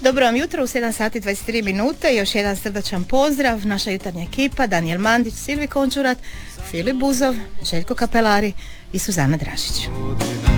Dobro vam jutro u 7 sati 23 minute. Još jedan srdačan pozdrav. Naša jutarnja ekipa: Danijel Mandić, Silvi Končurat, Filip Buzov, Željko Kapelari i Suzana Dražić.